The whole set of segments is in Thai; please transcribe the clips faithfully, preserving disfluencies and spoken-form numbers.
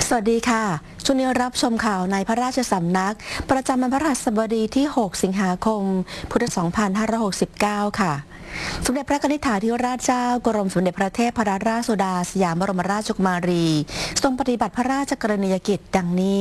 สวัสดีค่ะช่วงนี้รับชมข่าวในพระราชสำนักประจำวันพฤหัสบดีที่ หก สิงหาคม พุทธศักราช สองพันห้าร้อยหกสิบเก้า ค่ะ สมเด็จพระนิธิถาธิราชเจ้ากรมสมเด็จพระเทพรัตนราชสุดาสยามบรมราชกุมารีทรงปฏิบัติพระราชกรณียกิจดังนี้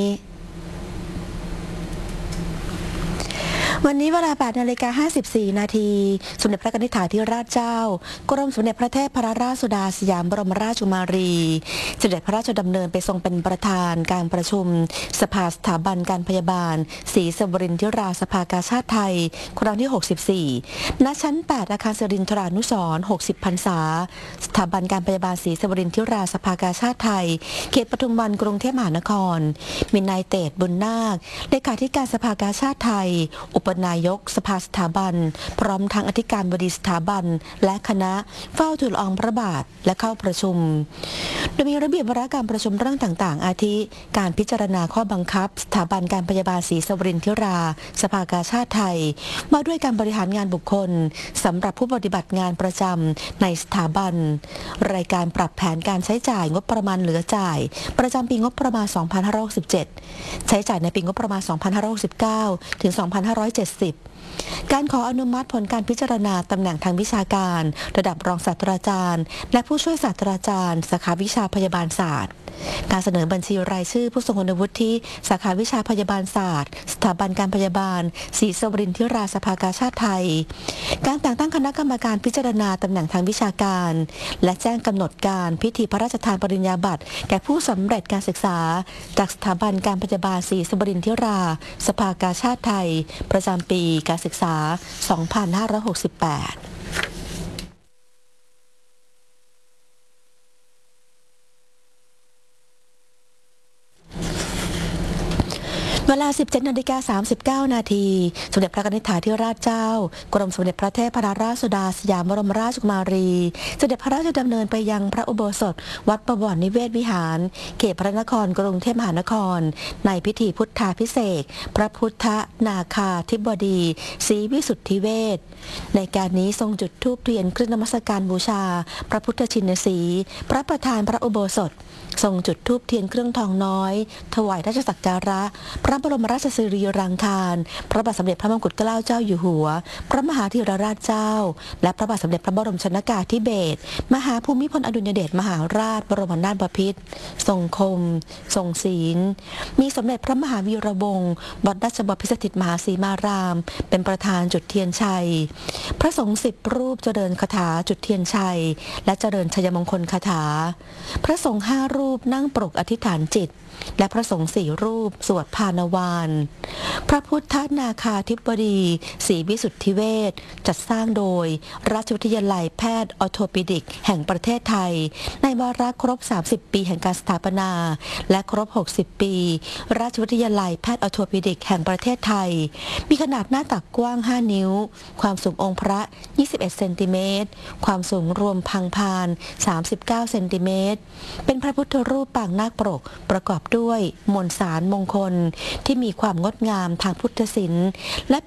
วันนี้เวลา แปดนาฬิกาห้าสิบสี่ นาทีสมเด็จพระนิธิถาธิราชเจ้ากรมสมเด็จพระเทพรัตนราชสุดาสยามบรมราชกุมารีเสด็จพระราชดำเนินไปทรงเป็นประธานการประชุมสภาสถาบันการพยาบาลศรีสวรินทราสภากาชาติไทยครั้งที่ หกสิบสี่ ณ ชั้น แปด อาคารสิรินทรานุสรณ์ หกสิบ พรรษาสถาบันการพยาบาลศรีสวรินทราสภากาชาติไทยเขตปทุมวันกรุงเทพมหานครมีนายเตชบุญนาคเลขาธิการสภากาชาติไทยอุปนายกสภาสถาบันพร้อมทางอธิการบดีสถาบันและคณะเฝ้าทูลละอองพระบาทและเข้าประชุมโดยมีระเบียบวาระการประชุมเรื่องต่างๆอาทิการพิจารณาข้อบังคับสถาบันการพยาบาลศรีสวรินทราสภากาชาติไทยว่าด้วยการบริหารงานบุคคลสำหรับผู้ปฏิบัติงานประจำในสถาบันรายการปรับแผนการใช้จ่ายงบประมาณเหลือจ่ายประจำปีงบประมาณ สองพันห้าร้อยหกสิบเจ็ด ใช้จ่ายในปีงบประมาณ สองพันห้าร้อยหกสิบเก้า ถึง สองพันห้าร้อยเจ็ดสิบการขออนุมัติผลการพิจารณาตำแหน่งทางวิชาการระดับรองศาสตราจารย์และผู้ช่วยศาสตราจารย์สาขาวิชาพยาบาลศาสตร์การเสนอบัญชีรายชื่อผู้ทรงคุณวุฒิสาขาวิชาพยาบาลศาสตร์สถาบันการพยาบาลศรีสวรินทราสภากาชาติไทยการแต่งตั้งคณะกรรมการพิจารณาตำแหน่งทางวิชาการและแจ้งกำหนดการพิธีพระราชทานปริญญาบัตรแก่ผู้สำเร็จการศึกษาจากสถาบันการพยาบาลศรีสวรินทราสภากาชาติไทยประจำปีการศึกษา สองพันห้าร้อยหกสิบแปดเวลา สิบเจ็ดนาฬิกาสามสิบเก้า นาทีสมเด็จพระนิธิถาธิราชเจ้ากรมสมเด็จพระเทพรัตนราชสุดาสยามบรมราชกุมารีเสด็จพระราชดำเนินไปยังพระอุโบสถวัดประวรนิเวศวิหารเขตพระนครกรุงเทพมหานครในพิธีพุทธาภิเษกพระพุทธนาคาธิบดีศรีวิสุทธิเวชในการนี้ทรงจุดธูปเทียนเครื่องนมัสการบูชาพระพุทธชินสีห์พระประธานพระอุโบสถทรงจุดธูปเทียนเครื่องทองน้อยถวายราชสักการะพระบรมราชสิริรังคารพระบาทสมเด็จพระมงกุฎเกล้าเจ้าอยู่หัวพระมหาธีรราชเจ้าและพระบาทสมเด็จพระบรมชนกาธิเบศรมหาภูมิพลอดุลยเดชมหาราชบรมนาถบพิตรทรงคมทรงศีลมีสมเด็จพระมหาวีระวงศ์บรมราชบพิตรสถิตมหาสีมารามเป็นประธานจุดเทียนชัยพระสงฆ์สิบรูปเจริญคาถาจุดเทียนชัยและเจริญชัยมงคลคาถาพระสงฆ์ห้ารูปนั่งปรกอธิษฐานจิตและพระสงฆ์สี่รูปสวดภานวานพระพุทธนาคาธิบดีศรีวิสุทธิเวชจัดสร้างโดยราชวิทยาลัยแพทย์ออร์โทปิดิกแห่งประเทศไทยในวาระครบสามสิบปีแห่งการสถาปนาและครบหกสิบปีราชวิทยาลัยแพทย์ออร์โทปิดิกแห่งประเทศไทยมีขนาดหน้าตักกว้างห้านิ้วความสูงองค์พระยี่สิบเอ็ดเซนติเมตรความสูงรวมพังพานสามสิบเก้าเซนติเมตรเป็นพระพุทธรูปปางนาคปรกประกอบด้วยมวลสารมงคลที่มีความงดงามทางพุทธศิลป์และ